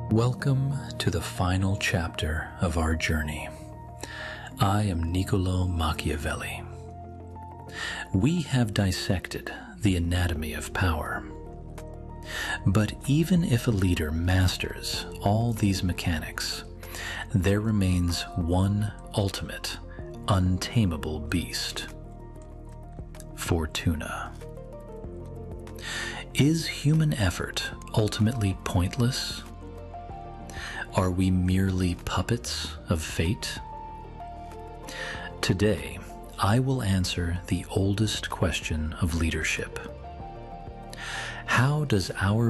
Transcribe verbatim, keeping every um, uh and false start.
Welcome to the final chapter of our journey. I am Niccolo Machiavelli. We have dissected the anatomy of power. But even if a leader masters all these mechanics, there remains one ultimate, untamable beast: Fortuna. Is human effort ultimately pointless? Are we merely puppets of fate? Today, I will answer the oldest question of leadership. How does our